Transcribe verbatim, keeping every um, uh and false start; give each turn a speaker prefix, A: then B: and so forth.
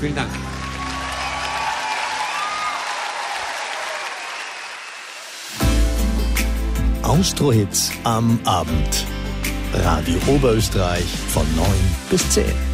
A: Vielen Dank.
B: Austro-Hits am Abend. Radio Oberösterreich von neun bis zehn.